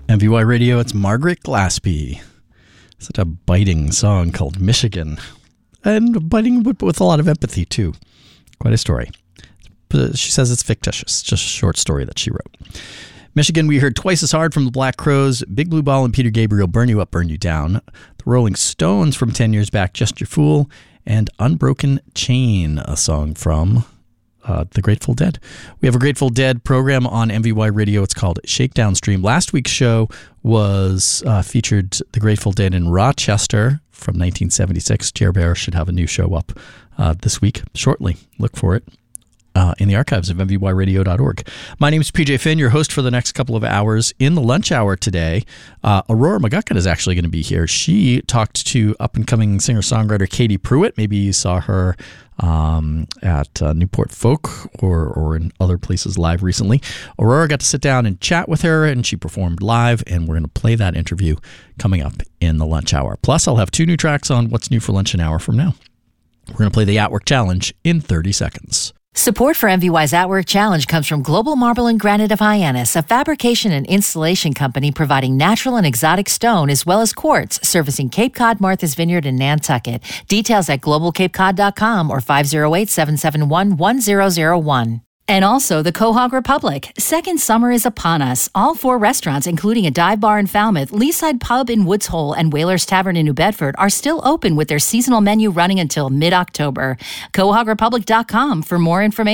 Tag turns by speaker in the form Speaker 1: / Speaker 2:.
Speaker 1: MVY Radio, it's Margaret Glaspie. Such a biting song called Michigan. And biting with a lot of empathy, too. Quite a story. But she says it's fictitious. Just a short story that she wrote. Michigan, we heard Twice as Hard from the Black Crowes, Big Blue Ball and Peter Gabriel, Burn You Up, Burn You Down, the Rolling Stones from 10 years back, Just Your Fool, and Unbroken Chain, a song from the Grateful Dead. We have a Grateful Dead program on MVY Radio. It's called Shakedown Stream. Last week's show was featured the Grateful Dead in Rochester from 1976. Jer Bear should have a new show up this week shortly. Look for it in the archives of mvyradio.org. My name is PJ Finn, your host for the next couple of hours. In the lunch hour today, Aurora McGuckin is actually going to be here. She talked to up-and-coming singer-songwriter Katie Pruitt. Maybe you saw her at Newport Folk or in other places live recently. Aurora got to sit down and chat with her, and she performed live, and we're going to play that interview coming up in the lunch hour. Plus, I'll have 2 new tracks on What's New for Lunch an hour from now. We're going to play the At-Work Challenge in 30 seconds.
Speaker 2: Support for MVY's At-Work Challenge comes from Global Marble and Granite of Hyannis, a fabrication and installation company providing natural and exotic stone as well as quartz, servicing Cape Cod, Martha's Vineyard, and Nantucket. Details at globalcapecod.com or 508-771-1001. And also the Quahog Republic. Second summer is upon us. All 4 restaurants, including a dive bar in Falmouth, Leaside Pub in Woods Hole, and Whalers Tavern in New Bedford, are still open with their seasonal menu running until mid-October. QuahogRepublic.com for more information.